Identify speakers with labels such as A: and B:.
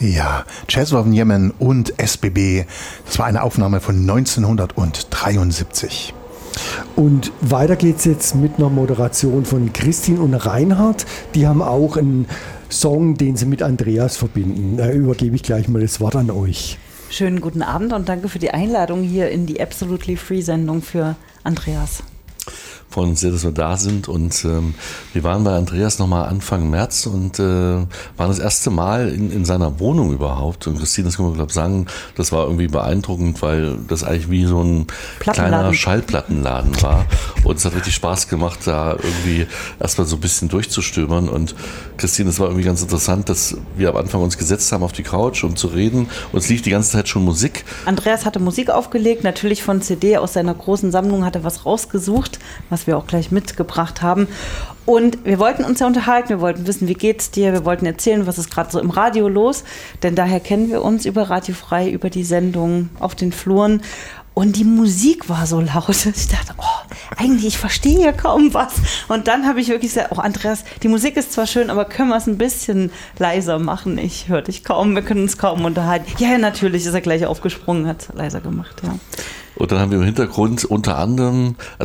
A: Ja, Jazzwaffe Jemen und SBB. Das war eine Aufnahme von 1973.
B: Und weiter geht's jetzt mit einer Moderation von Christine und Reinhard. Die haben auch einen Song, den sie mit Andreas verbinden. Da übergebe ich gleich mal das Wort an euch.
C: Schönen guten Abend und danke für die Einladung hier in die Absolutely Free Sendung für Andreas.
D: Freuen uns sehr, dass wir da sind und wir waren bei Andreas nochmal Anfang März und waren das erste Mal in seiner Wohnung überhaupt und Christine, das kann man glaube ich sagen, das war irgendwie beeindruckend, weil das eigentlich wie so ein kleiner Schallplattenladen war und es hat richtig Spaß gemacht, da irgendwie erstmal so ein bisschen durchzustöbern und Christine, das war irgendwie ganz interessant, dass wir am Anfang uns gesetzt haben auf die Couch, um zu reden und es lief die ganze Zeit schon Musik.
C: Andreas hatte Musik aufgelegt, natürlich von CD aus seiner großen Sammlung, hat er was rausgesucht, was wir auch gleich mitgebracht haben. Und wir wollten uns ja unterhalten, wir wollten wissen, wie geht's dir, wir wollten erzählen, was ist gerade so im Radio los, denn daher kennen wir uns über Radio Frei, über die Sendung auf den Fluren. Und die Musik war so laut, dass ich dachte, eigentlich, ich verstehe hier kaum was. Und dann habe ich wirklich gesagt, Andreas, die Musik ist zwar schön, aber können wir es ein bisschen leiser machen? Ich höre dich kaum, wir können uns kaum unterhalten. Ja, natürlich ist er gleich aufgesprungen, hat es leiser gemacht, ja.
D: Und dann haben wir im Hintergrund unter anderem,